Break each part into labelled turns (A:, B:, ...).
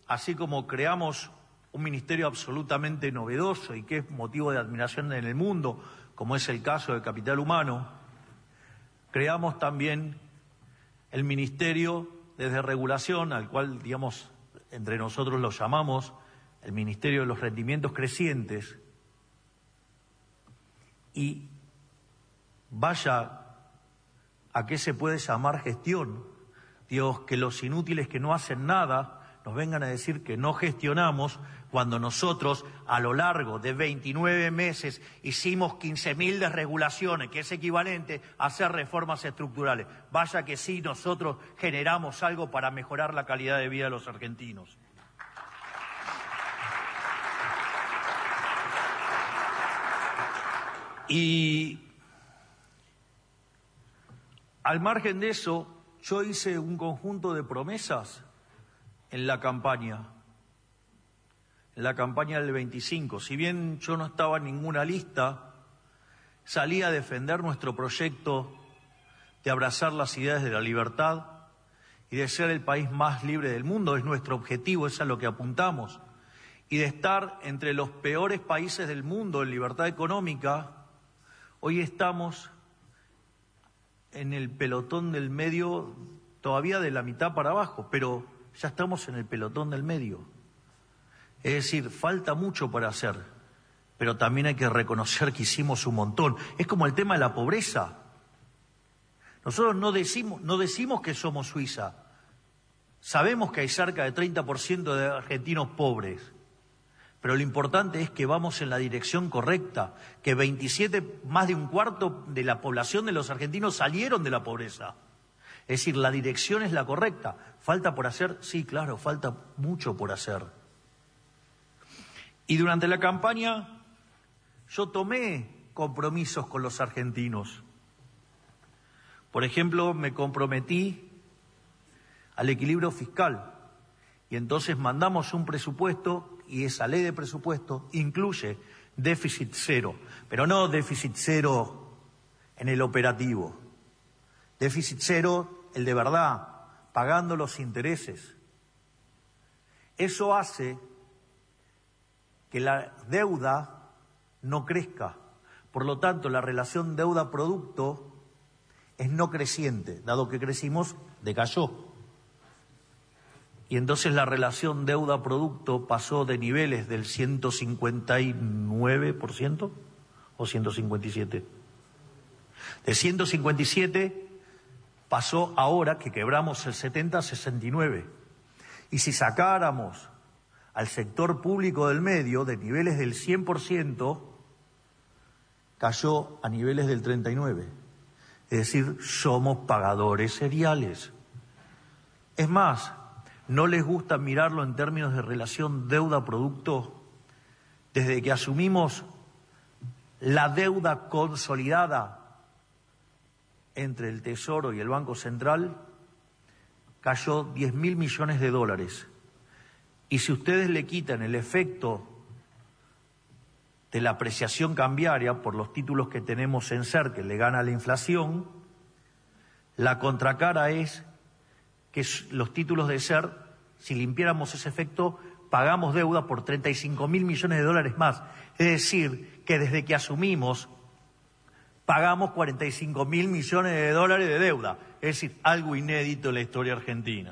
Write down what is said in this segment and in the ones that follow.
A: así como creamos un ministerio absolutamente novedoso y que es motivo de admiración en el mundo, como es el caso de Capital Humano, creamos también el Ministerio de Desregulación, al cual, digamos, entre nosotros lo llamamos el Ministerio de los Rendimientos Crecientes. Y vaya a qué se puede llamar gestión. Dios, que los inútiles que no hacen nada nos vengan a decir que no gestionamos, cuando nosotros a lo largo de 29 meses hicimos 15.000 desregulaciones, que es equivalente a hacer reformas estructurales. Vaya que sí, nosotros generamos algo para mejorar la calidad de vida de los argentinos. Y al margen de eso, yo hice un conjunto de promesas en la campaña del 25. Si bien yo no estaba en ninguna lista, salí a defender nuestro proyecto de abrazar las ideas de la libertad y de ser el país más libre del mundo. Es nuestro objetivo, es a lo que apuntamos. Y de estar entre los peores países del mundo en libertad económica. Hoy estamos en el pelotón del medio, todavía de la mitad para abajo, pero ya estamos en el pelotón del medio. Es decir, falta mucho para hacer, pero también hay que reconocer que hicimos un montón. Es como el tema de la pobreza. Nosotros no decimos que somos Suiza. Sabemos que hay cerca de 30% de argentinos pobres. Pero lo importante es que vamos en la dirección correcta, que más de un cuarto de la población de los argentinos salieron de la pobreza. Es decir, la dirección es la correcta. ¿Falta por hacer? Sí, claro, falta mucho por hacer. Y durante la campaña yo tomé compromisos con los argentinos. Por ejemplo, me comprometí al equilibrio fiscal y entonces mandamos un presupuesto. Y esa ley de presupuesto incluye déficit cero, pero no déficit cero en el operativo. Déficit cero, el de verdad, pagando los intereses. Eso hace que la deuda no crezca. Por lo tanto, la relación deuda-producto es no creciente. Dado que crecimos, decayó. Y entonces la relación deuda-producto pasó de niveles del 159% o 157%. De 157 pasó ahora que quebramos el 70 a 69. Y si sacáramos al sector público del medio de niveles del 100%, cayó a niveles del 39%. Es decir, somos pagadores seriales. Es más, ¿no les gusta mirarlo en términos de relación deuda-producto? Desde que asumimos la deuda consolidada entre el Tesoro y el Banco Central, cayó 10.000 millones de dólares. Y si ustedes le quitan el efecto de la apreciación cambiaria por los títulos que tenemos en SER, que le gana la inflación, la contracara es que los títulos de SER, si limpiáramos ese efecto, pagamos deuda por 35.000 millones de dólares más. Es decir, que desde que asumimos, pagamos 45.000 millones de dólares de deuda. Es decir, algo inédito en la historia argentina.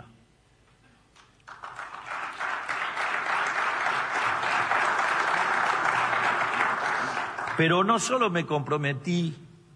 A: Pero no solo me comprometí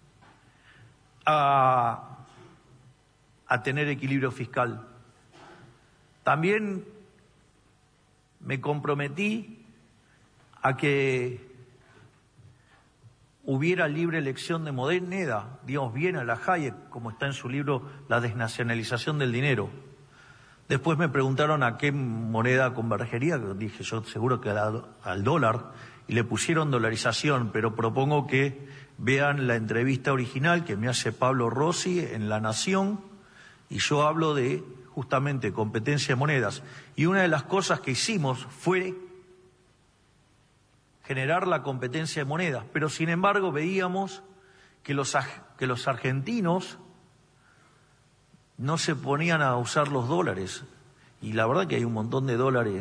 A: a tener equilibrio fiscal, también me comprometí a que hubiera libre elección de moneda, digamos bien a la Hayek, como está en su libro La desnacionalización del dinero. Después me preguntaron a qué moneda convergería, dije yo seguro que al dólar, y le pusieron dolarización, pero propongo que vean la entrevista original que me hace Pablo Rossi en La Nación, y yo hablo de justamente competencia de monedas. Y una de las cosas que hicimos fue generar la competencia de monedas, pero sin embargo veíamos que los argentinos no se ponían a usar los dólares, y la verdad que hay un montón de dólares